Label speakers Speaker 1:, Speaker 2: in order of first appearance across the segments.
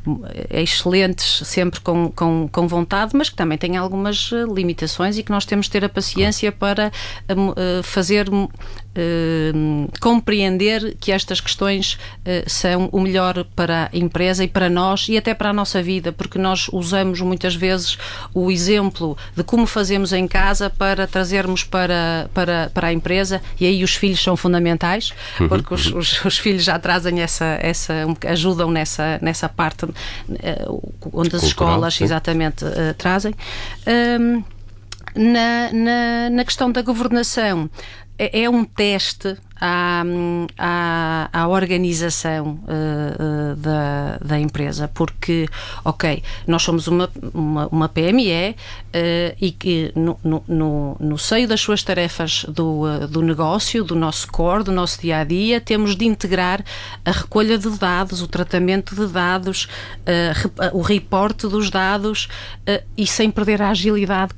Speaker 1: excelentes, sempre com vontade, mas que também têm algumas limitações e que nós temos de ter a paciência para fazer compreender que estas questões são o melhor para a empresa e para nós e até para a nossa vida, porque nós usamos muitas vezes o exemplo de como fazemos em casa para trazermos para a empresa, e aí os filhos são fundamentais, porque os filhos já trazem ajudam nessa parte onde as escolas exatamente trazem. Na questão da governação, é um teste à organização da empresa, porque, nós somos uma PME e que no seio das suas tarefas do negócio, do nosso core, do nosso dia-a-dia, temos de integrar a recolha de dados, o tratamento de dados, o reporte dos dados e sem perder a agilidade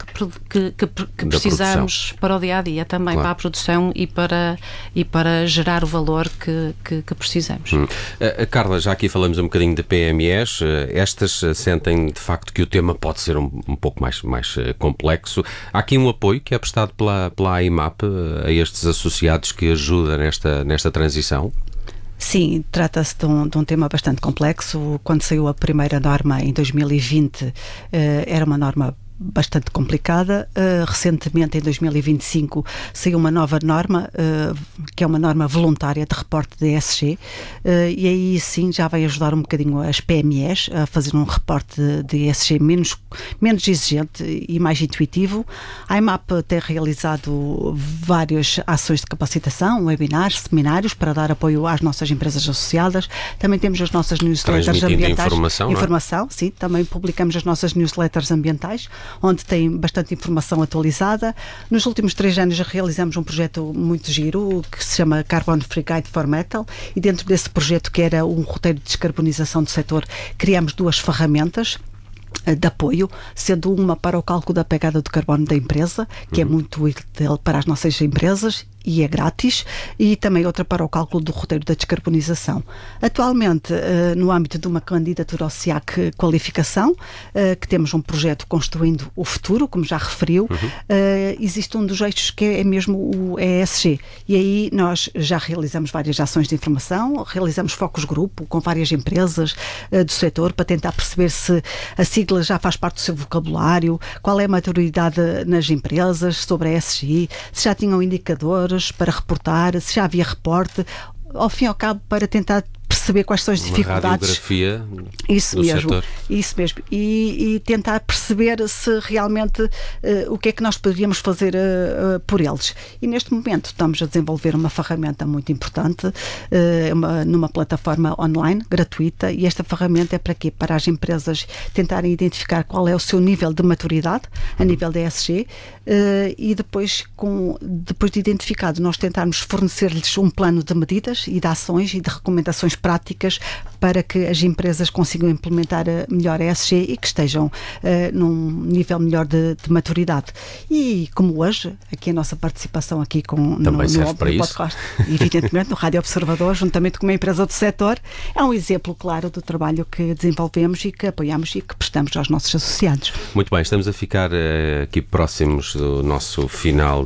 Speaker 1: que precisamos para o dia-a-dia também, claro, para a produção e para gerar o valor que precisamos.
Speaker 2: Carla, já aqui falamos um bocadinho de PMEs, estas sentem de facto que o tema pode ser um pouco mais complexo. Há aqui um apoio que é prestado pela AIMAP a estes associados que ajuda nesta transição?
Speaker 3: Sim, trata-se de um tema bastante complexo. Quando saiu a primeira norma em 2020, era uma norma bastante complicada. Recentemente, em 2025, saiu uma nova norma, que é uma norma voluntária de reporte de ESG, e aí sim já vai ajudar um bocadinho as PMEs a fazer um reporte de ESG menos exigente e mais intuitivo. A IMAP tem realizado várias ações de capacitação, webinars, seminários para dar apoio às nossas empresas associadas. Também temos as nossas newsletters ambientais. Informação, sim. Também publicamos as nossas newsletters ambientais, onde tem bastante informação atualizada. Nos últimos 3 anos já realizamos um projeto muito giro que se chama Carbon Free Guide for Metal, e dentro desse projeto, que era um roteiro de descarbonização do setor, criamos 2 ferramentas de apoio, sendo uma para o cálculo da pegada do carbono da empresa, que é muito útil para as nossas empresas e é grátis, e também outra para o cálculo do roteiro da descarbonização. Atualmente, no âmbito de uma candidatura ao SIAC Qualificação, que temos um projeto Construindo o Futuro, como já referiu, existe um dos eixos que é mesmo o ESG, e aí nós já realizamos várias ações de informação, realizamos focus grupo com várias empresas do setor para tentar perceber se a sigla já faz parte do seu vocabulário, qual é a maturidade nas empresas sobre a ESG, se já tinham indicadores para reportar, se já havia reporte, ao fim e ao cabo, para tentar perceber quais são as dificuldades.
Speaker 2: Uma radiografia do setor.
Speaker 3: Isso mesmo. E tentar perceber se realmente o que é que nós poderíamos fazer por eles. E neste momento estamos a desenvolver uma ferramenta muito importante numa plataforma online, gratuita, e esta ferramenta é para quê? Para as empresas tentarem identificar qual é o seu nível de maturidade a nível da ESG, e depois de identificado, nós tentarmos fornecer-lhes um plano de medidas e de ações e de recomendações práticas para que as empresas consigam implementar melhor a ESG e que estejam num nível melhor de maturidade. E como hoje, aqui a nossa participação aqui no podcast, evidentemente no Rádio Observador, juntamente com uma empresa do setor, é um exemplo claro do trabalho que desenvolvemos e que apoiamos e que prestamos aos nossos associados.
Speaker 2: Muito bem, estamos a ficar aqui próximos do nosso final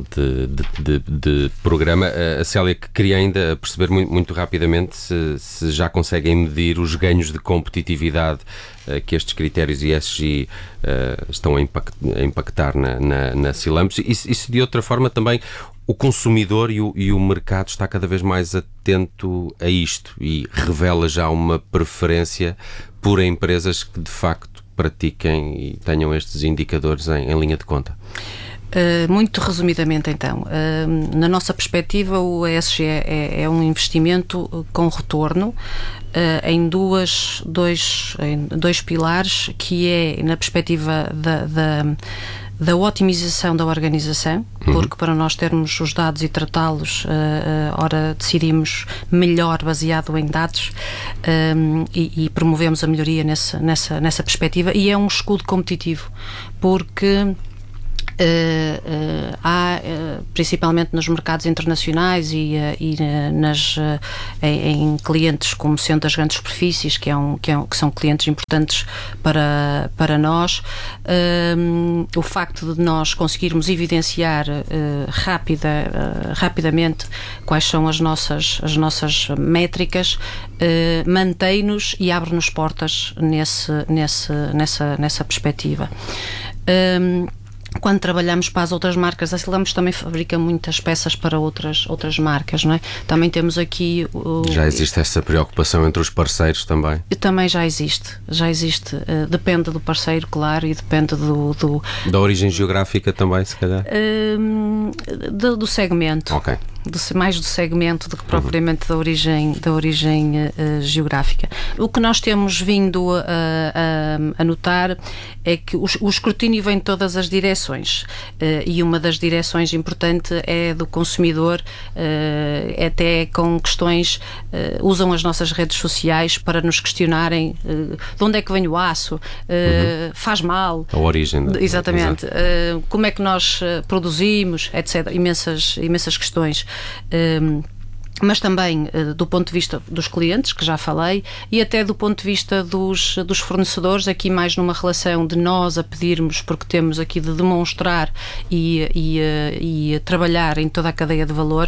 Speaker 2: de programa. A Célia, que queria ainda perceber muito rapidamente se já conseguem medir os ganhos de competitividade que estes critérios ESG estão a impactar na Cilampos, e se de outra forma também o consumidor e o mercado está cada vez mais atento a isto e revela já uma preferência por empresas que de facto pratiquem e tenham estes indicadores em linha de conta.
Speaker 1: Muito resumidamente, então, na nossa perspectiva, o ESG é um investimento com retorno em dois pilares, que é na perspectiva da otimização da organização, porque para nós termos os dados e tratá-los, ora decidimos melhor baseado em dados, e promovemos a melhoria nessa perspectiva, e é um escudo competitivo, porque Há, principalmente nos mercados internacionais e em clientes como sendo das grandes superfícies, que são clientes importantes para nós, o facto de nós conseguirmos evidenciar rapidamente quais são as nossas métricas, mantém-nos e abre-nos portas nessa perspectiva. Quando trabalhamos para as outras marcas, a Silamos também fabrica muitas peças para outras marcas, não é? Também temos aqui...
Speaker 2: Já existe essa preocupação entre os parceiros também?
Speaker 1: Também já existe. Depende do parceiro, claro, e depende
Speaker 2: da origem geográfica também, se calhar?
Speaker 1: Do segmento.
Speaker 2: Ok.
Speaker 1: Mais do segmento do que propriamente da origem geográfica. O que nós temos vindo a notar é que o escrutínio vem de todas as direções, e uma das direções importantes é do consumidor, até com questões, usam as nossas redes sociais para nos questionarem de onde é que vem o aço, faz mal.
Speaker 2: A origem.
Speaker 1: Exatamente. Como é que nós produzimos, etc. Imensas questões. Mas também do ponto de vista dos clientes, que já falei, e até do ponto de vista dos fornecedores, aqui mais numa relação de nós a pedirmos, porque temos aqui de demonstrar e trabalhar em toda a cadeia de valor,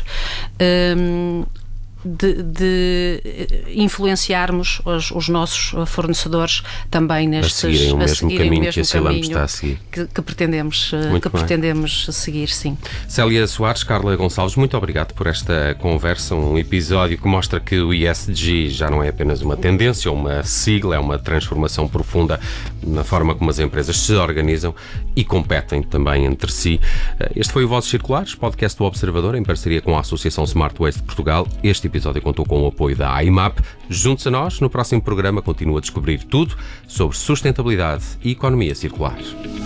Speaker 1: de influenciarmos os nossos fornecedores também
Speaker 2: a seguirem o mesmo caminho que a Silamos está a seguir.
Speaker 1: Que pretendemos seguir, sim.
Speaker 2: Célia Soares, Carla Gonçalves, muito obrigado por esta conversa, um episódio que mostra que o ESG já não é apenas uma tendência ou uma sigla, é uma transformação profunda na forma como as empresas se organizam e competem também entre si. Este foi o Vozes Circulares, podcast do Observador, em parceria com a Associação Smart Waste de Portugal. Este episódio contou com o apoio da AIMAP. Junte-se a nós, no próximo programa continua a descobrir tudo sobre sustentabilidade e economia circular.